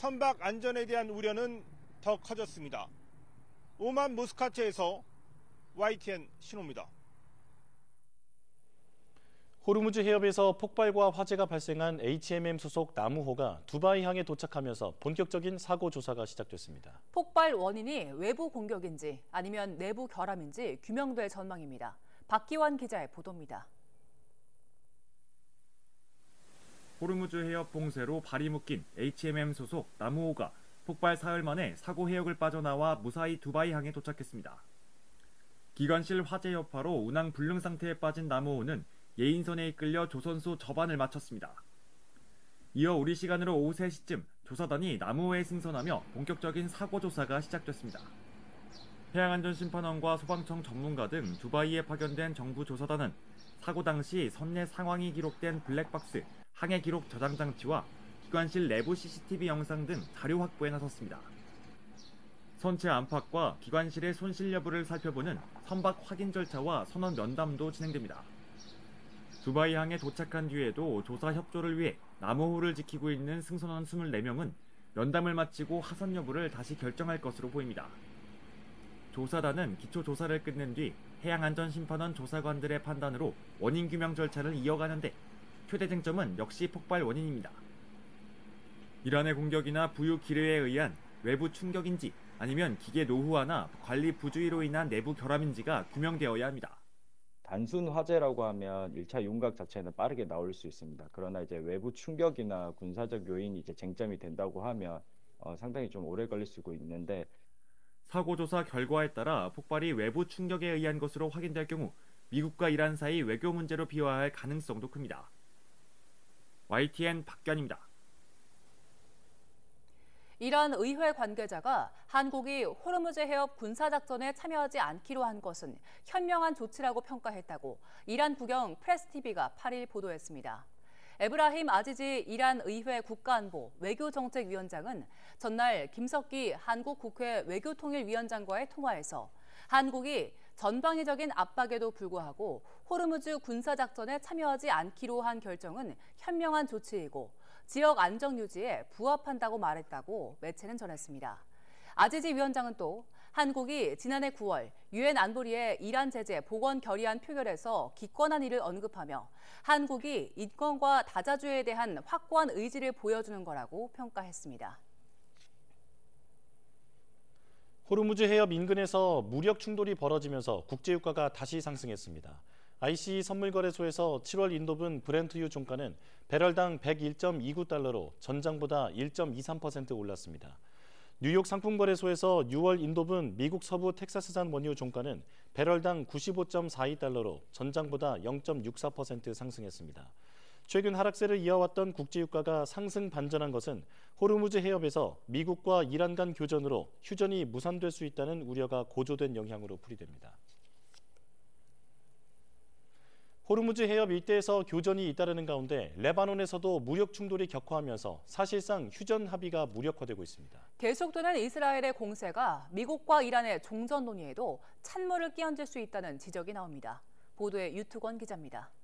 선박 안전에 대한 우려는 더 커졌습니다. 오만 무스카트에서 YTN 신호입니다. 호르무즈 해협에서 폭발과 화재가 발생한 HMM 소속 나무호가 두바이 항에 도착하면서 본격적인 사고 조사가 시작됐습니다. 폭발 원인이 외부 공격인지 아니면 내부 결함인지 규명될 전망입니다. 박기환 기자의 보도입니다. 호르무즈 해협 봉쇄로 발이 묶인 HMM 소속 나무호가 폭발 사흘 만에 사고 해역을 빠져나와 무사히 두바이 항에 도착했습니다. 기관실 화재 여파로 운항 불능 상태에 빠진 나무호는 예인선에 이끌려 조선소 접안을 마쳤습니다. 이어 우리 시간으로 오후 3시쯤 조사단이 나무호에 승선하며 본격적인 사고 조사가 시작됐습니다. 해양안전심판원과 소방청 전문가 등 두바이에 파견된 정부 조사단은 사고 당시 선내 상황이 기록된 블랙박스, 항해 기록 저장 장치와 기관실 내부 CCTV 영상 등 자료 확보에 나섰습니다. 선체 안팎과 기관실의 손실 여부를 살펴보는 선박 확인 절차와 선원 면담도 진행됩니다. 두바이 항에 도착한 뒤에도 조사 협조를 위해 나무호를 지키고 있는 승선원 24명은 면담을 마치고 하선 여부를 다시 결정할 것으로 보입니다. 조사단은 기초 조사를 끝낸 뒤 해양안전심판원 조사관들의 판단으로 원인 규명 절차를 이어가는데 최대 쟁점은 역시 폭발 원인입니다. 이란의 공격이나 부유 기뢰에 의한 외부 충격인지 아니면 기계 노후화나 관리 부주의로 인한 내부 결함인지가 규명되어야 합니다. 단순 화재라고 하면 1차 윤곽 자체는 빠르게 나올 수 있습니다. 그러나 이제 외부 충격이나 군사적 요인이 이제 쟁점이 된다고 하면 상당히 좀 오래 걸릴 수 있는데 사고 조사 결과에 따라 폭발이 외부 충격에 의한 것으로 확인될 경우 미국과 이란 사이 외교 문제로 비화할 가능성도 큽니다. YTN 박견입니다. 이란 의회 관계자가 한국이 호르무즈 해협 군사작전에 참여하지 않기로 한 것은 현명한 조치라고 평가했다고 이란 국영 프레스TV가 8일 보도했습니다. 에브라힘 아지지 이란 의회 국가안보 외교정책위원장은 전날 김석기 한국 국회 외교통일위원장과의 통화에서 한국이 전방위적인 압박에도 불구하고 호르무즈 군사작전에 참여하지 않기로 한 결정은 현명한 조치이고 지역 안정 유지에 부합한다고 말했다고 매체는 전했습니다. 아지지 위원장은 또 한국이 지난해 9월 유엔 안보리의 이란 제재 복원 결의안 표결에서 기권한 일을 언급하며 한국이 인권과 다자주의에 대한 확고한 의지를 보여주는 거라고 평가했습니다. 호르무즈 해협 인근에서 무력 충돌이 벌어지면서 국제유가가 다시 상승했습니다. ICE 선물거래소에서 7월 인도분 브렌트유 종가는 배럴당 101.29달러로 전장보다 1.23% 올랐습니다. 뉴욕 상품거래소에서 6월 인도분 미국 서부 텍사스산 원유 종가는 배럴당 95.42달러로 전장보다 0.64% 상승했습니다. 최근 하락세를 이어왔던 국제유가가 상승 반전한 것은 호르무즈 해협에서 미국과 이란 간 교전으로 휴전이 무산될 수 있다는 우려가 고조된 영향으로 풀이됩니다. 호르무즈 해협 일대에서 교전이 잇따르는 가운데 레바논에서도 무력 충돌이 격화하면서 사실상 휴전 합의가 무력화되고 있습니다. 계속되는 이스라엘의 공세가 미국과 이란의 종전 논의에도 찬물을 끼얹을 수 있다는 지적이 나옵니다. 보도에 유투권 기자입니다.